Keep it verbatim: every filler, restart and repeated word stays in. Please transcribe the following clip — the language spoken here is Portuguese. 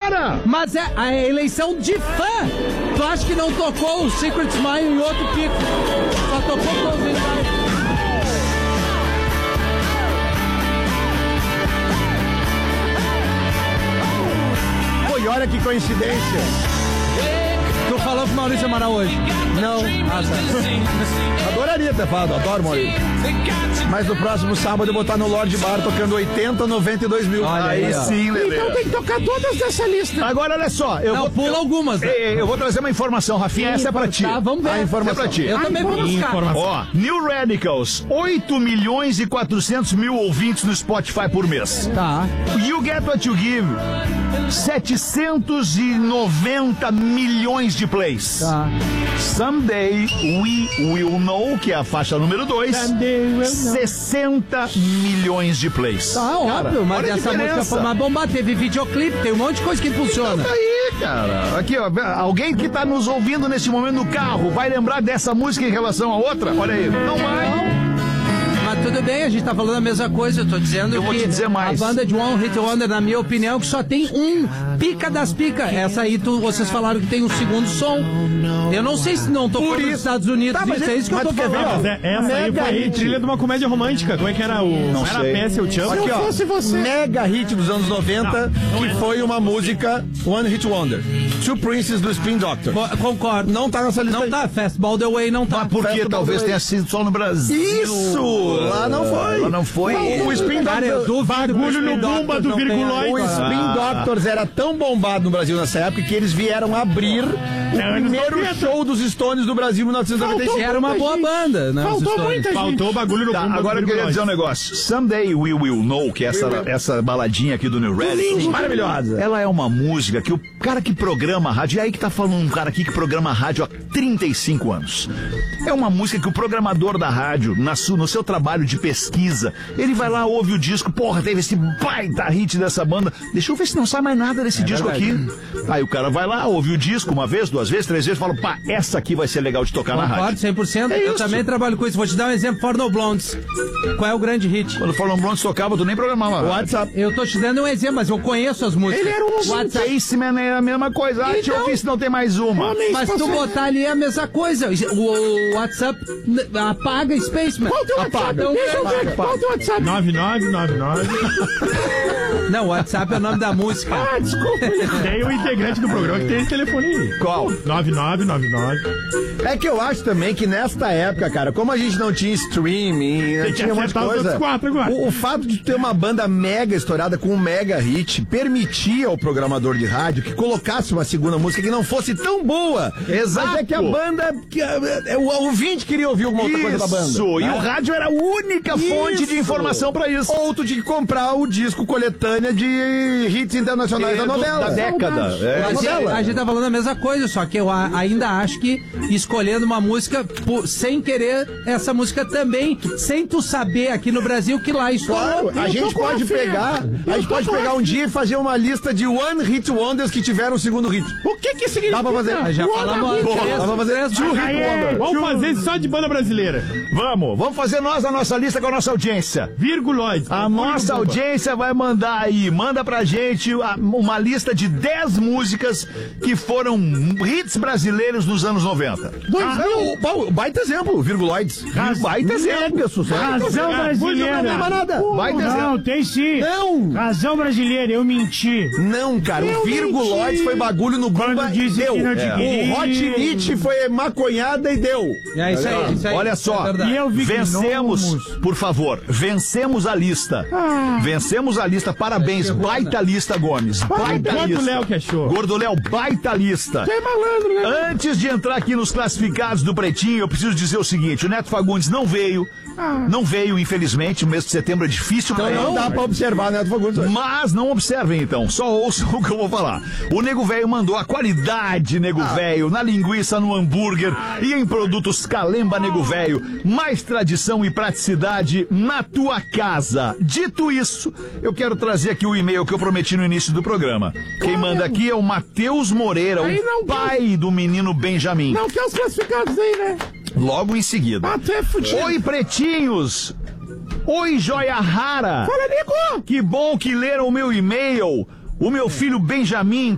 Para! Mas é a eleição de fã. Tu acha que não tocou o Secret Smile em outro pico? Só tocou Close Inside. E olha que coincidência. Tu falou com o Maurício Amaral hoje? Não. Ah, tá. Adoraria ter falado, adoro Maurício. Mas no próximo sábado eu vou estar no Lorde Bar tocando oitenta, noventa e dois mil. Olha aí, aí ó. sim, Lelê. Então tem que tocar todas dessa lista. Agora olha só, eu Não, vou pula algumas. Né? Eu, eu vou trazer uma informação, Rafinha, essa é pra ti. Tá, vamos ver. A informação Essa é pra ti. Eu A também vou buscar. Ó, New Radicals, oito milhões e quatrocentos mil ouvintes no Spotify por mês. Tá. You Get What You Give, setecentos e noventa milhões de plays. Tá. Someday We Will Know, que é a faixa número dois, sessenta milhões de plays. Tá, óbvio, mas olha a essa diferença. música foi mais bombada. Teve videoclipe, tem um monte de coisa que funciona. Tá aí, cara. Aqui, ó, alguém que tá nos ouvindo nesse momento no carro vai lembrar dessa música em relação a outra? Olha aí. Não vai. Mas tudo bem, a gente tá falando a mesma coisa. Eu tô dizendo Eu que vou te dizer mais. a banda de One Hit Wonder, na minha opinião, que só tem um pica das picas. Essa aí, tu, vocês falaram que tem um segundo som. Eu não sei se não tocou nos Estados Unidos. Tá, mas isso é é- isso que eu mas tô tu quer ver, falando. ó? Mas é, essa aí Mega foi hit. trilha de uma comédia romântica. Como é que era o... Não era sei. a peça, eu te amo? Aqui, Se eu ó, fosse você. mega hit dos anos noventa, que foi uma música One Hit Wonder. Two Princes do Spin Doctor. Co- Concordo. Não tá nessa lista Não aí. tá, Fastball the Way não tá. Mas porque Festa talvez Ball tenha Way. sido só no Brasil. Isso! Lá não foi. Lá não foi. Não, o Spin Cara, eu Doctor... duvido Bagulho que o no Spin bumba Doctors do não tenha- virguloide. O Spin Doctors era tão bombado no Brasil nessa época que eles vieram abrir o anos primeiro noventa. show dos Stones no Brasil em mil novecentos e noventa e cinco. Era uma boa banda, né? os Faltou Stones. muita gente. Faltou o bagulho no Tá, bumba agora do eu queria virguloide. dizer um negócio. Someday We Will Know, que é essa, essa baladinha aqui do New Radicals, maravilhosa. Ela é uma música que o cara que programa a rádio, e aí que tá falando um cara aqui que programa a rádio há trinta e cinco anos. É uma música que o programador da rádio, na su, no seu trabalho de pesquisa, ele vai lá, ouve o disco, porra, teve esse baita hit dessa banda, deixa eu ver se não sai mais nada desse disco aqui. Aí o cara vai lá, ouve o disco uma vez, duas vezes, três vezes, fala, pá, essa aqui vai ser legal de tocar na Concordo, rádio. cem por cento. É eu isso. também trabalho com isso. Vou te dar um exemplo, For No Blondes. Qual é o grande hit? Quando o Fórmula Bronze tocava, tu nem programava. WhatsApp. Eu tô te dando um exemplo, mas eu conheço as músicas. Ele era um WhatsApp. Spaceman é a mesma coisa. Ah, Então- Tio Office não tem mais uma. Homem Mas tu espacial. botar ali é a mesma coisa. O WhatsApp n- apaga Spaceman. Qual o teu WhatsApp? Então, Deixa eu ver. Qual o teu WhatsApp? nove nove nove nove. Não, WhatsApp é o nome da música. Ah, desculpa. Tem um integrante do programa que tem esse telefone aí. Qual? nove nove nove nove. É que eu acho também que nesta época, cara, como a gente não tinha streaming, não Tem que tinha um monte de acertar os coisa. outros quatro agora. O, o fato de ter uma banda mega estourada com um mega hit permitia ao programador de rádio que colocasse uma segunda música que não fosse tão boa. Exato. Mas é que a banda. Que, é, o ouvinte queria ouvir alguma outra coisa da banda. Isso, e né? o rádio era a única fonte de informação pra isso. Ou tu tinha que comprar o disco coletânea de hits internacionais da do- novela. da década. É, A da gente, novela. a gente tá falando a mesma coisa, só que eu a- ainda acho que escolhendo uma música por- sem querer essa música também, sem tu saber aqui no Brasil que lá estourou. Claro, a Eu gente tô com pode a fé. pegar, Eu a gente tô pode com a pegar um fé. dia e fazer uma lista de One Hit Wonders que tiveram o segundo hit. O que que significa? Dá pra fazer? Ah, já One falamos hit três- wonder. Dá pra fazer três- Two Hit Wonders. Vamos fazer só de banda brasileira. Vamos, vamos fazer nós a nossa lista com a nossa audiência. Virguloide. A nossa audiência vai mandar aí, manda pra gente a- uma lista de dez músicas que foram hits brasileiros nos anos noventa. Dois Ah, mil. o- Pau, baita exemplo, Virguloides. Baita exemplo. sucesso. Razão Não brasileira. tem mais nada. Baita Não, exemplo. tem sim. Não. Razão brasileira, eu menti. Não, cara, o Virguloides foi bagulho no Bumba Quando e disse deu. que não te É. queria. O Hot Meat foi maconhada e deu. É isso aí, isso aí. Olha só, É verdade. E eu vi vencemos, gnomos. por favor, vencemos a lista. Vencemos a lista, parabéns, baita lista, Gomes. Baita Quanto lista. o Léo que achou? Gordo Léo, baita lista. É malandro, né? Antes de entrar aqui nos classificados do Pretinho, eu preciso dizer o seguinte: o Neto Fagundes não veio, não veio, infelizmente, o mês de setembro é difícil pra Então ele. não dá pra observar, Neto Fagundes. Mas não observem então, só ouçam o que eu vou falar. O Nego Velho mandou a qualidade Nego Velho na linguiça, no hambúrguer e em produtos Calemba Nego Velho. Mais tradição e praticidade na tua casa. Dito isso, eu quero trazer aqui o e-mail que eu prometi no início do programa. Quem manda aqui é o Matheus Moreira, Aí o não pai do menino Benjamin. Não quer os classificados aí, né? Logo em seguida. Até fudido. Oi, pretinhos! Oi, joia rara! Fala, Nico! Que bom que leram o meu e-mail. O meu filho Benjamin